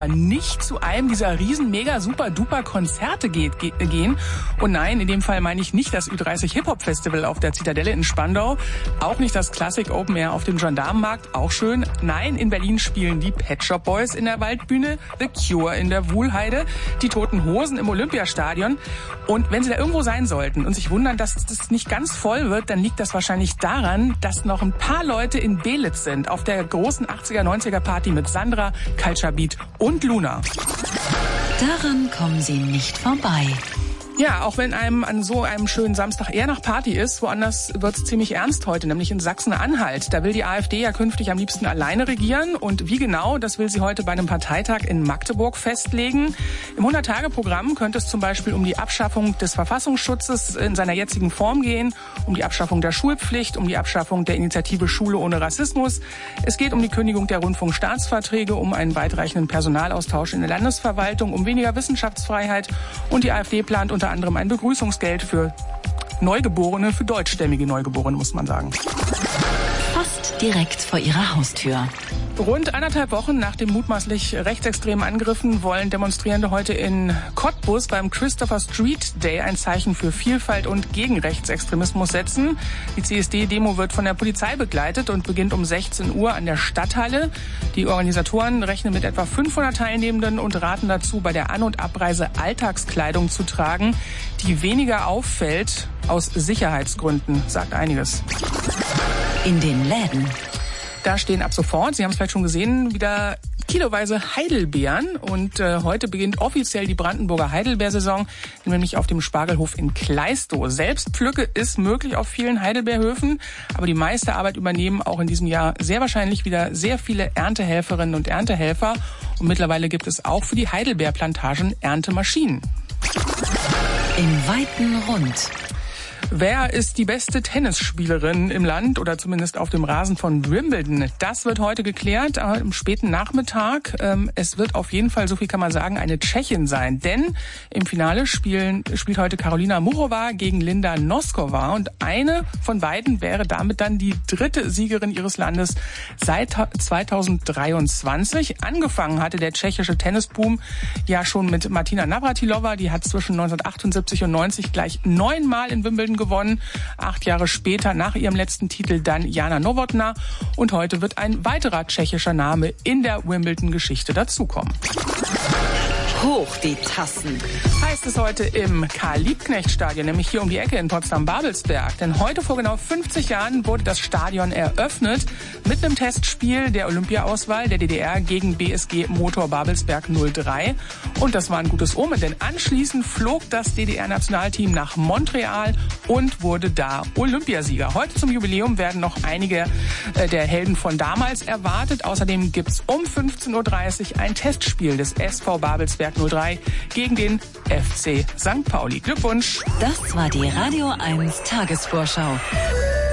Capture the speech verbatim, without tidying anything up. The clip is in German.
nicht zu einem dieser riesen, mega, super, duper Konzerte geht, ge- gehen. Und nein, in dem Fall meine ich nicht das Ü dreißig Hip-Hop-Festival auf der Zitadelle in Spandau, auch nicht das Classic Open Air auf dem Gendarmenmarkt, auch schön. Nein, in Berlin spielen die Pet Shop Boys in der Waldbühne, The Cure in der Wuhlheide, die Toten Hosen im Olympiastadion. Und wenn Sie da irgendwo sein sollten und sich wundern, dass das nicht ganz voll wird, dann liegt das wahrscheinlich daran, dass noch ein paar Leute in Belitz sind, auf der großen achtziger, neunziger Party mit Sandra, Culture Beat und und Luna. Daran kommen Sie nicht vorbei. Ja, auch wenn einem an so einem schönen Samstag eher nach Party ist, woanders wird's ziemlich ernst heute, nämlich in Sachsen-Anhalt. Da will die AfD ja künftig am liebsten alleine regieren. Und wie genau, das will sie heute bei einem Parteitag in Magdeburg festlegen. Im hundert-Tage-Programm könnte es zum Beispiel um die Abschaffung des Verfassungsschutzes in seiner jetzigen Form gehen, um die Abschaffung der Schulpflicht, um die Abschaffung der Initiative Schule ohne Rassismus. Es geht um die Kündigung der Rundfunkstaatsverträge, um einen weitreichenden Personalaustausch in der Landesverwaltung, um weniger Wissenschaftsfreiheit. Und die AfD plant unter anderem ein Begrüßungsgeld für Neugeborene, für deutschstämmige Neugeborene, muss man sagen. Fast direkt vor ihrer Haustür. Rund anderthalb Wochen nach den mutmaßlich rechtsextremen Angriffen wollen Demonstrierende heute in Cottbus beim Christopher Street Day ein Zeichen für Vielfalt und gegen Rechtsextremismus setzen. Die C S D-Demo wird von der Polizei begleitet und beginnt um sechzehn Uhr an der Stadthalle. Die Organisatoren rechnen mit etwa fünfhundert Teilnehmenden und raten dazu, bei der An- und Abreise Alltagskleidung zu tragen, die weniger auffällt aus Sicherheitsgründen, sagt einiges. In den Läden. Da stehen ab sofort, Sie haben es vielleicht schon gesehen, wieder kiloweise Heidelbeeren. Und äh, heute beginnt offiziell die Brandenburger Heidelbeersaison, nämlich auf dem Spargelhof in Kleistow. Selbstpflücke ist möglich auf vielen Heidelbeerhöfen, aber die meiste Arbeit übernehmen auch in diesem Jahr sehr wahrscheinlich wieder sehr viele Erntehelferinnen und Erntehelfer. Und mittlerweile gibt es auch für die Heidelbeerplantagen Erntemaschinen. Im weiten Rund. Wer ist die beste Tennisspielerin im Land oder zumindest auf dem Rasen von Wimbledon? Das wird heute geklärt, am späten Nachmittag. Es wird auf jeden Fall, so viel kann man sagen, eine Tschechin sein. Denn im Finale spielen, spielt heute Karolina Muchova gegen Linda Noskova. Und eine von beiden wäre damit dann die dritte Siegerin ihres Landes seit zweitausenddreiundzwanzig. Angefangen hatte der tschechische Tennisboom ja schon mit Martina Navratilova. Die hat zwischen neunzehnhundertachtundsiebzig und neunzig gleich neunmal in Wimbledon gewonnen. Acht Jahre später, nach ihrem letzten Titel, dann Jana Novotná. Und heute wird ein weiterer tschechischer Name in der Wimbledon-Geschichte dazukommen. Hoch die Tassen. Heißt es heute im Karl-Liebknecht-Stadion, nämlich hier um die Ecke in Potsdam-Babelsberg. Denn heute vor genau fünfzig Jahren wurde das Stadion eröffnet mit einem Testspiel der Olympia-Auswahl der D D R gegen B S G Motor Babelsberg null drei. Und das war ein gutes Omen, denn anschließend flog das D D R-Nationalteam nach Montreal und wurde da Olympiasieger. Heute zum Jubiläum werden noch einige äh, der Helden von damals erwartet. Außerdem gibt's um fünfzehn Uhr dreißig ein Testspiel des S V Babelsberg null drei gegen den F C Sankt Pauli. Glückwunsch! Das war die Radio eins Tagesvorschau.